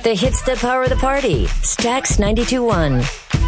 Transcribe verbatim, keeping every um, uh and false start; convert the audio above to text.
The hits that power the party. Stax ninety-two point one.